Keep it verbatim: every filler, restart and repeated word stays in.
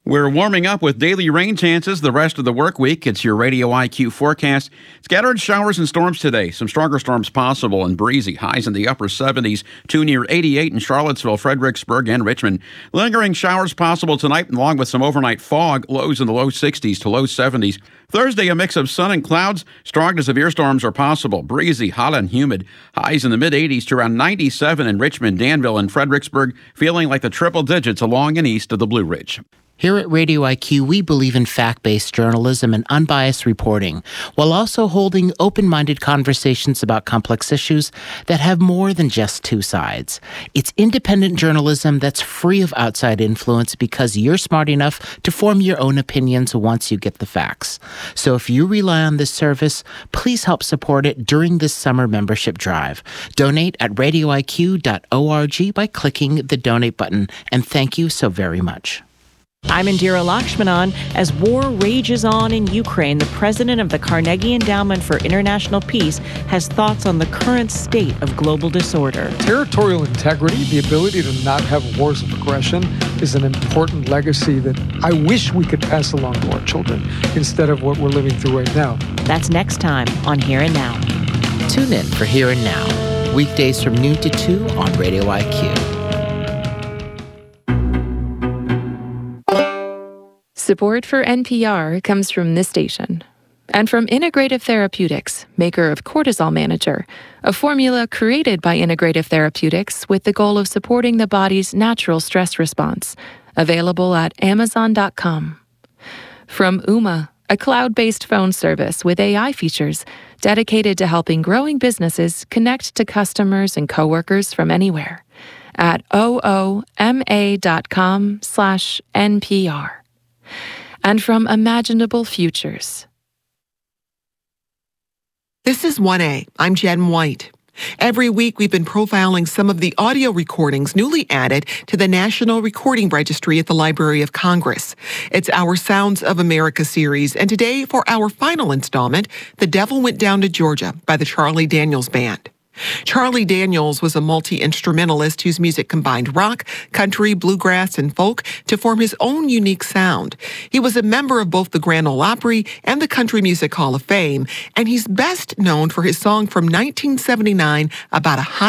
We're warming up with daily rain chances the rest of the work week. It's your Radio I Q forecast. Scattered showers and storms today. Some stronger storms possible and breezy. Highs in the upper seventies, two near eighty-eight in Charlottesville, Fredericksburg, and Richmond. Lingering showers possible tonight, along with some overnight fog. Lows in the low sixties to low seventies. Thursday, a mix of sun and clouds. Strong to severe storms are possible. Breezy, hot and humid. Highs in the mid-eighties to around ninety-seven in Richmond, Danville, and Fredericksburg. Feeling like the triple digits along and east of the Blue Ridge. Here at Radio I Q, we believe in fact-based journalism and unbiased reporting, while also holding open-minded conversations about complex issues that have more than just two sides. It's independent journalism that's free of outside influence because you're smart enough to form your own opinions once you get the facts. So if you rely on this service, please help support it during this summer membership drive. Donate at radio I Q dot org by clicking the donate button, and thank you so very much. I'm Indira Lakshmanan. As war rages on in Ukraine, the president of the Carnegie Endowment for International Peace has thoughts on the current state of global disorder. Territorial integrity, the ability to not have wars of aggression, is an important legacy that I wish we could pass along to our children instead of what we're living through right now. That's next time on Here and Now. Tune in for Here and Now, weekdays from noon to two on Radio I Q. Support for N P R comes from this station and from Integrative Therapeutics, maker of Cortisol Manager, a formula created by Integrative Therapeutics with the goal of supporting the body's natural stress response, available at amazon dot com. From Ooma, a cloud-based phone service with A I features dedicated to helping growing businesses connect to customers and coworkers from anywhere at ooma dot com slash N P R. And from Imaginable Futures. This is one A. I'm Jen White. Every week, we've been profiling some of the audio recordings newly added to the National Recording Registry at the Library of Congress. It's our Sounds of America series, and today, for our final installment, The Devil Went Down to Georgia by the Charlie Daniels Band. Charlie Daniels was a multi-instrumentalist whose music combined rock, country, bluegrass, and folk to form his own unique sound. He was a member of both the Grand Ole Opry and the Country Music Hall of Fame, and he's best known for his song from nineteen seventy-nine about a hot